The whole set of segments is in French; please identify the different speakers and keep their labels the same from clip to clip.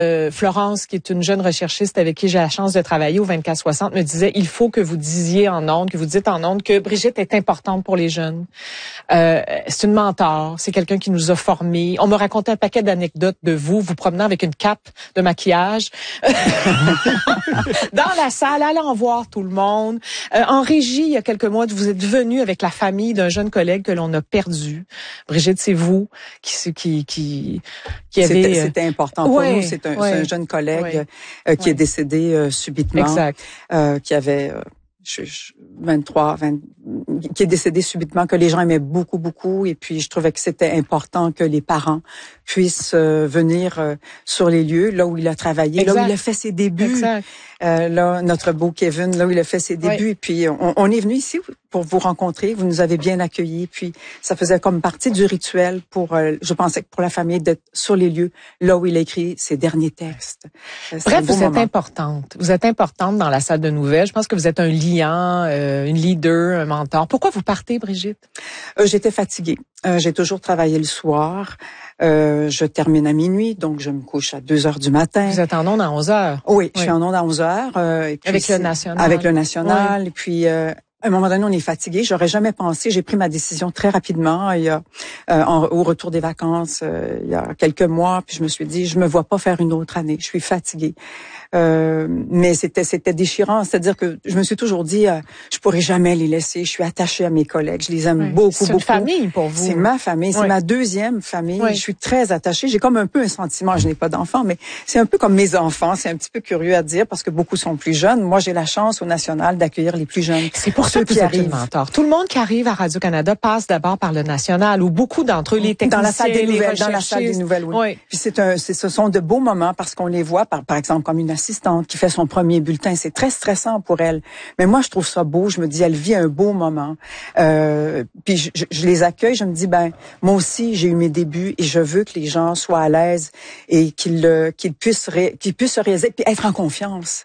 Speaker 1: Florence, qui est une jeune recherchiste avec qui j'ai la chance de travailler au 24-60, me disait, il faut que vous disiez en ondes, que vous dites en ondes que Brigitte est importante pour les jeunes. C'est une mentor, c'est quelqu'un qui nous a formés. On me racontait un paquet d'anecdotes de vous promenant avec une cape de maquillage dans la salle, allant voir tout le monde. En régie, il y a quelques mois, vous êtes venu avec la famille d'un jeune collègue que l'on a perdu. Brigitte, c'est vous qui avez...
Speaker 2: C'était important pour nous. C'est un jeune collègue qui est décédé subitement.
Speaker 1: Exact.
Speaker 2: Qui avait... 23, qui est décédé subitement, que les gens aimaient beaucoup, beaucoup. Et puis, je trouvais que c'était important que les parents puissent venir sur les lieux, là où il a travaillé, là où il a fait ses débuts. Là, notre beau Kevin, là où il a fait ses débuts. Et puis, on est venu ici pour vous rencontrer. Vous nous avez bien accueillis. Puis, ça faisait comme partie du rituel pour, je pensais que pour la famille, d'être sur les lieux, là où il a écrit ses derniers textes.
Speaker 1: Bref, vous êtes importante. Vous êtes importante dans la salle de nouvelles. Je pense que vous êtes un liant, une leader, un mentor. Pourquoi vous partez, Brigitte?
Speaker 2: J'étais fatiguée. J'ai toujours travaillé le soir. Je termine à minuit, donc je me couche à 2 heures du matin.
Speaker 1: Vous êtes en ondes à 11 heures?
Speaker 2: Oui, je suis en ondes à 11 heures. Et puis
Speaker 1: avec le National?
Speaker 2: Avec le National. Et puis, à un moment donné, on est fatigué. J'aurais jamais pensé. J'ai pris ma décision très rapidement. Il y a au retour des vacances, il y a quelques mois. Puis je me suis dit, je me vois pas faire une autre année. Je suis fatiguée. Mais c'était déchirant. C'est-à-dire que je me suis toujours dit, je pourrais jamais les laisser. Je suis attachée à mes collègues. Je les aime beaucoup, beaucoup.
Speaker 1: C'est une famille pour vous.
Speaker 2: C'est ma famille. C'est ma deuxième famille. Je suis très attachée. J'ai comme un peu un sentiment. Je n'ai pas d'enfants, mais c'est un peu comme mes enfants. C'est un petit peu curieux à dire parce que beaucoup sont plus jeunes. Moi, j'ai la chance au National d'accueillir les plus jeunes.
Speaker 1: C'est pour ça que vous êtes une mentor. Tout le monde qui arrive à Radio-Canada passe d'abord par le National, ou beaucoup d'entre eux, les techniciens,
Speaker 2: dans la salle des nouvelles,
Speaker 1: dans
Speaker 2: la salle des nouvelles, oui. Puis ce sont de beaux moments parce qu'on les voit, par exemple, comme une assistante qui fait son premier bulletin. C'est très stressant pour elle. Mais moi, je trouve ça beau. Je me dis, elle vit un beau moment. Puis je les accueille. Je me dis, moi aussi, j'ai eu mes débuts et je veux que les gens soient à l'aise et qu'ils puissent se réaliser puis être en confiance.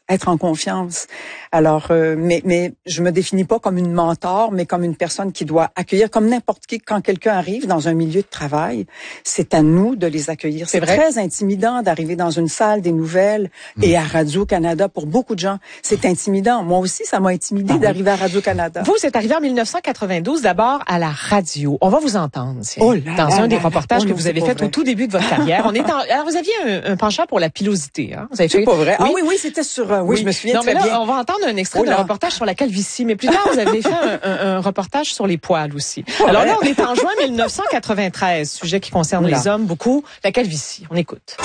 Speaker 2: Alors, mais je me définis pas comme une mentor, mais comme une personne qui doit accueillir, comme n'importe qui. Quand quelqu'un arrive dans un milieu de travail, c'est à nous de les accueillir. C'est très intimidant d'arriver dans une salle des nouvelles et à Radio-Canada. Pour beaucoup de gens, c'est intimidant. Moi aussi, ça m'a intimidé d'arriver à Radio-Canada.
Speaker 1: Vous êtes arrivé en 1992 d'abord à la radio. On va vous entendre dans un des reportages que vous avez fait au tout début de votre carrière. Alors, vous aviez un penchant pour la pilosité. Hein?
Speaker 2: Vous avez fait... C'est pas vrai. Oui. Ah oui, c'était sur... Oui, je me souviens très bien.
Speaker 1: On va entendre un extrait d'un reportage sur la calvitie, mais plus tard, vous avez fait un reportage sur les poils aussi. Alors là, on est en juin 1993, sujet qui concerne les hommes beaucoup, la calvitie. On écoute.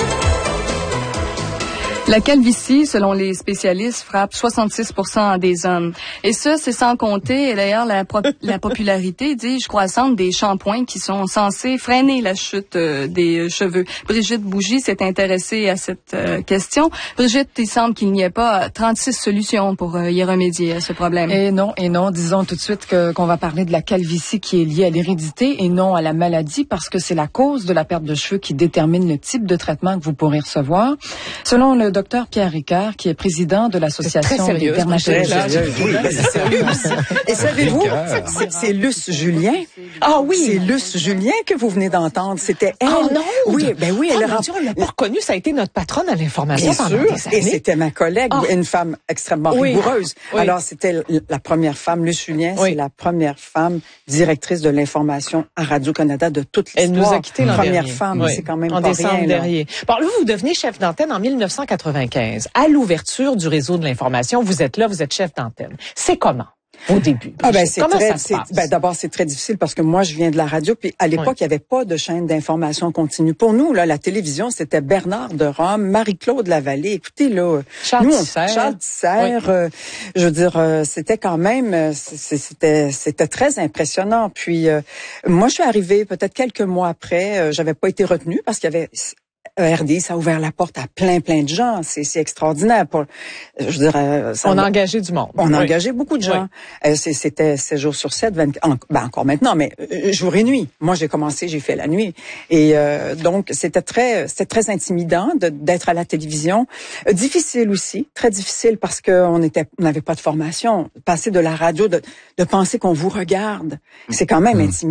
Speaker 3: La calvitie, selon les spécialistes, frappe 66% des hommes. Et ça, c'est sans compter, d'ailleurs, la popularité, dis-je, croissante des shampoings qui sont censés freiner la chute des cheveux. Brigitte Bougie s'est intéressée à cette question. Brigitte, il semble qu'il n'y ait pas 36 solutions pour y remédier à ce problème.
Speaker 4: Et non. Disons tout de suite qu'on va parler de la calvitie qui est liée à l'hérédité et non à la maladie parce que c'est la cause de la perte de cheveux qui détermine le type de traitement que vous pourrez recevoir. Selon le docteur Pierre Ricard, qui est président de l'association des dermatologistes.
Speaker 2: Oui, c'est sérieux aussi. Et savez-vous, c'est Luce Julien.
Speaker 1: Ah oui.
Speaker 2: C'est Luce Julien que vous venez d'entendre. C'était elle.
Speaker 1: Oh non.
Speaker 2: Oui, oui.
Speaker 1: Elle on l'a pas reconnue. Ça a été notre patronne à l'information pendant des années.
Speaker 2: Et c'était ma collègue, une femme extrêmement rigoureuse. Oui. Alors, c'était la première femme, Luce Julien, c'est la première femme directrice de l'information à Radio-Canada de toute l'histoire.
Speaker 1: Elle nous a quittés l'an dernier.
Speaker 2: Première femme, c'est quand même pas rien.
Speaker 1: En décembre dernier. Bon, là, vous devenez chef d'antenne en 1995. À l'ouverture du réseau de l'information, vous êtes là, vous êtes chef d'antenne. C'est comment? Au début.
Speaker 2: D'abord, c'est très difficile parce que moi, je viens de la radio, puis à l'époque, il n'y avait pas de chaîne d'information continue. Pour nous, là, la télévision, c'était Bernard de Rome, Marie-Claude Lavallée. Écoutez, là,
Speaker 1: Charles
Speaker 2: Tisser, je veux dire, c'était quand même, c'était très impressionnant. Puis, moi, je suis arrivée peut-être quelques mois après, j'avais pas été retenue parce qu'il y avait RDI, ça a ouvert la porte à plein de gens. C'est extraordinaire. Je veux dire,
Speaker 1: on a engagé du monde.
Speaker 2: On a engagé beaucoup de gens. C'était 7 jours sur 7, encore maintenant, mais jour et nuit. Moi, j'ai fait la nuit. Et donc, c'était très intimidant d'être à la télévision. Difficile aussi, très difficile parce qu'on n'avait pas de formation. Passer de la radio, de penser qu'on vous regarde, c'est quand même intimidant.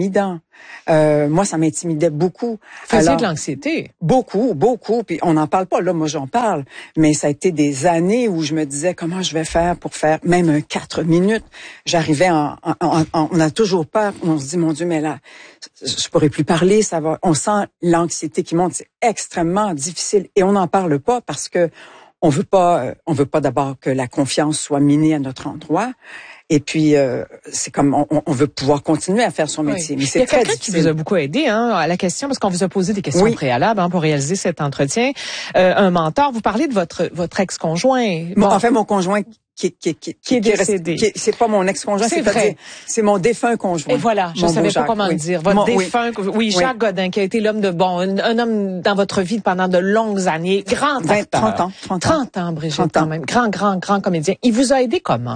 Speaker 2: Moi, ça m'intimidait beaucoup.
Speaker 1: Vous faisiez de l'anxiété?
Speaker 2: Beaucoup. Puis on n'en parle pas. Là, moi, j'en parle. Mais ça a été des années où je me disais comment je vais faire pour faire même un 4 minutes. J'arrivais on a toujours peur. On se dit, mon Dieu, mais là, je pourrais plus parler. Ça va. On sent l'anxiété qui monte. C'est extrêmement difficile. Et on n'en parle pas parce que on veut pas d'abord que la confiance soit minée à notre endroit. Et puis, c'est comme on veut pouvoir continuer à faire son métier.
Speaker 1: Oui.
Speaker 2: Mais c'est
Speaker 1: il y a
Speaker 2: très
Speaker 1: quelqu'un
Speaker 2: difficile.
Speaker 1: qui vous a beaucoup aidé à la question, parce qu'on vous a posé des questions préalables pour réaliser cet entretien. Un mentor, vous parlez de votre ex-conjoint.
Speaker 2: En fait, mon conjoint qui
Speaker 1: est décédé.
Speaker 2: C'est pas mon ex-conjoint, c'est mon défunt conjoint.
Speaker 1: Et voilà, je savais pas comment le dire. Votre défunt, Jacques Godin, qui a été l'homme de un homme dans votre vie pendant de longues années, grand acteur. 30 ans, Brigitte, quand même. Grand comédien. Il vous a aidé comment?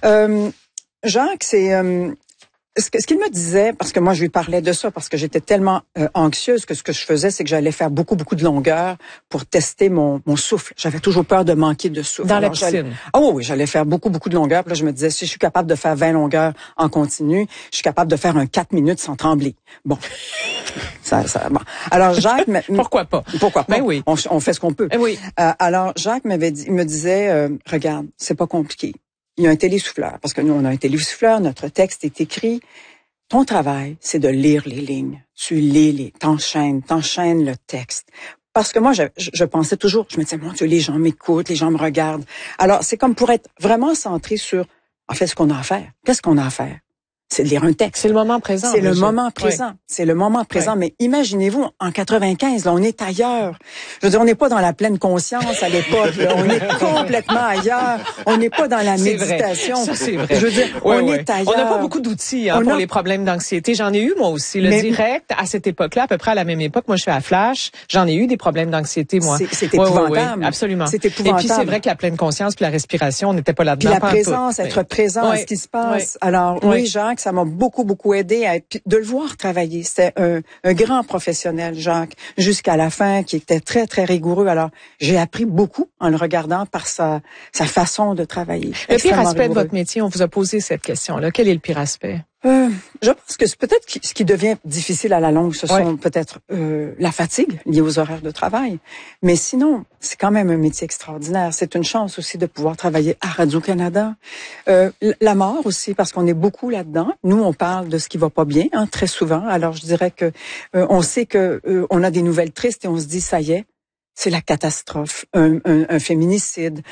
Speaker 2: Jacques, c'est ce qu'il me disait, parce que moi je lui parlais de ça, parce que j'étais tellement anxieuse que ce que je faisais, c'est que j'allais faire beaucoup de longueur pour tester mon souffle. J'avais toujours peur de manquer de souffle.
Speaker 1: Dans la piscine?
Speaker 2: Oui, j'allais faire beaucoup de longueur. Puis là, je me disais, si je suis capable de faire 20 longueurs en continu, je suis capable de faire un 4 minutes sans trembler. Bon. Bon. Alors Jacques...
Speaker 1: Pourquoi pas? Ben oui.
Speaker 2: On fait ce qu'on peut.
Speaker 1: Oui.
Speaker 2: Alors Jacques me disait, regarde, c'est pas compliqué. Il y a un télésouffleur, parce que nous, on a un télésouffleur, notre texte est écrit. Ton travail, c'est de lire les lignes. Tu lis t'enchaînes le texte. Parce que moi, je pensais toujours, je me disais, mon Dieu, les gens m'écoutent, les gens me regardent. Alors, c'est comme pour être vraiment centré sur, en fait, ce qu'on a à faire. Qu'est-ce qu'on a à faire? C'est de lire un texte.
Speaker 1: C'est le moment présent.
Speaker 2: C'est le moment présent. Oui. C'est le moment présent. Oui. Mais imaginez-vous, en 95, là, on est ailleurs. Je veux dire, on n'est pas dans la pleine conscience à l'époque. Là. On est complètement ailleurs. On n'est pas dans la méditation.
Speaker 1: Vrai. Ça, c'est vrai.
Speaker 2: Je veux dire, on est ailleurs.
Speaker 1: On n'a pas beaucoup d'outils pour les problèmes d'anxiété. J'en ai eu, moi aussi. Direct, à cette époque-là, à peu près à la même époque, moi, je suis à Flash. J'en ai eu des problèmes d'anxiété, moi.
Speaker 2: C'est épouvantable.
Speaker 1: Oui, absolument.
Speaker 2: C'est épouvantable.
Speaker 1: Et puis, c'est vrai que la pleine conscience puis la respiration, on n'était pas là-dedans.
Speaker 2: Puis la présence, être présent à ce qui se passe. Alors, oui, Jacques, ça m'a beaucoup aidé de le voir travailler. C'était un grand professionnel, Jacques, jusqu'à la fin, qui était très, très rigoureux. Alors, j'ai appris beaucoup en le regardant par sa façon de travailler.
Speaker 1: Le pire aspect de votre métier, on vous a posé cette question-là. Quel est le pire aspect?
Speaker 2: Je pense que c'est peut-être ce qui devient difficile à la longue, ce sont peut-être la fatigue liée aux horaires de travail. Mais sinon, c'est quand même un métier extraordinaire. C'est une chance aussi de pouvoir travailler à Radio-Canada. La mort aussi, parce qu'on est beaucoup là-dedans. Nous, on parle de ce qui va pas bien, très souvent. Alors, je dirais que on sait que on a des nouvelles tristes et on se dit, ça y est, c'est la catastrophe, un féminicide,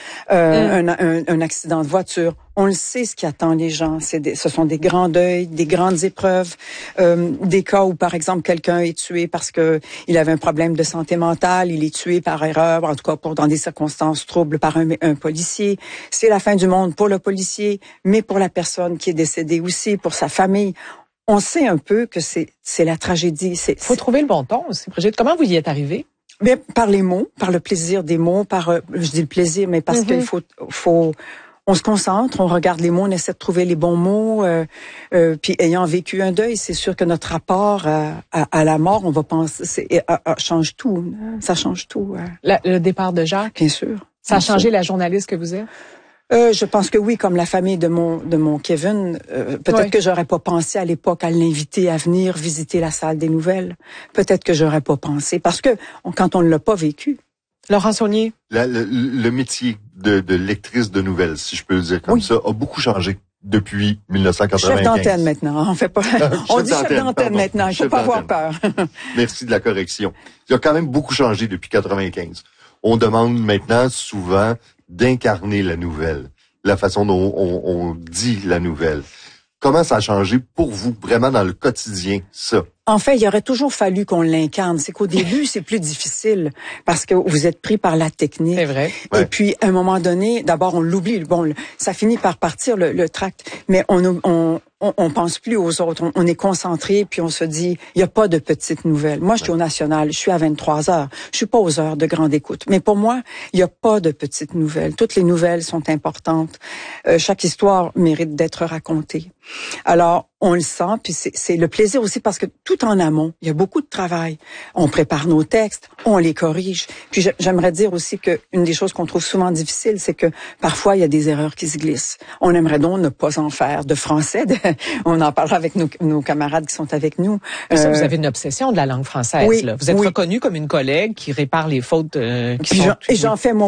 Speaker 2: un accident de voiture. On le sait ce qui attend les gens. Ce sont des grands deuils, des grandes épreuves, des cas où, par exemple, quelqu'un est tué parce que il avait un problème de santé mentale, il est tué par erreur, en tout cas dans des circonstances troubles par un policier. C'est la fin du monde pour le policier, mais pour la personne qui est décédée aussi, pour sa famille. On sait un peu que c'est la tragédie.
Speaker 1: Faut trouver le bon ton aussi, Brigitte. Comment vous y êtes arrivée?
Speaker 2: Mais par les mots, par le plaisir des mots, je dis le plaisir, mais parce qu'il faut, on se concentre, on regarde les mots, on essaie de trouver les bons mots, puis ayant vécu un deuil, c'est sûr que notre rapport à la mort, on va penser, change tout, ça change tout.
Speaker 1: Le départ de Jacques?
Speaker 2: Bien sûr.
Speaker 1: Ça a changé la journaliste que vous êtes?
Speaker 2: Je pense que oui, comme la famille de mon Kevin, peut-être que j'aurais pas pensé à l'époque à l'inviter à venir visiter la salle des nouvelles. Peut-être que j'aurais pas pensé parce que quand on ne l'a pas vécu.
Speaker 1: Laurent Saunier.
Speaker 5: Le métier de lectrice de nouvelles, si je peux le dire comme ça, a beaucoup changé depuis 1995.
Speaker 2: Chef d'antenne maintenant, on fait pas. On dit chef d'antenne maintenant, il faut pas avoir peur.
Speaker 5: Merci de la correction. Il a quand même beaucoup changé depuis 95. On demande maintenant souvent d'incarner la nouvelle, la façon dont on dit la nouvelle. Comment ça a changé pour vous, vraiment dans le quotidien, ça?
Speaker 2: En fait, il aurait toujours fallu qu'on l'incarne. C'est qu'au début, c'est plus difficile parce que vous êtes pris par la technique.
Speaker 1: C'est vrai.
Speaker 2: Et puis, à un moment donné, d'abord, on l'oublie. Bon, ça finit par partir, le tract. Mais on pense plus aux autres. On est concentré, puis on se dit, il n'y a pas de petites nouvelles. Moi, je suis au National, je suis à 23 heures. Je suis pas aux heures de grande écoute. Mais pour moi, il n'y a pas de petites nouvelles. Toutes les nouvelles sont importantes. Chaque histoire mérite d'être racontée. Alors, On le sent, puis c'est le plaisir aussi parce que tout en amont, il y a beaucoup de travail. On prépare nos textes, on les corrige. Puis j'aimerais dire aussi que une des choses qu'on trouve souvent difficile, c'est que parfois il y a des erreurs qui se glissent. On aimerait donc ne pas en faire de français. On en parlera avec nos camarades qui sont avec nous.
Speaker 1: Vous avez une obsession de la langue française.
Speaker 2: Oui,
Speaker 1: là. Vous êtes reconnue comme une collègue qui répare les fautes qui sont...
Speaker 2: Et j'en fais mon